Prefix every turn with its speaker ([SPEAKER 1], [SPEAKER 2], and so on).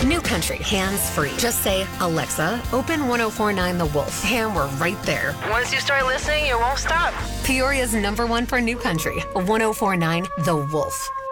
[SPEAKER 1] New Country, hands-free. Just say, Alexa, open 1049 The Wolf, and we're right there.
[SPEAKER 2] Once you start listening, you won't stop.
[SPEAKER 1] Peoria's #1 for New Country, 1049 The Wolf.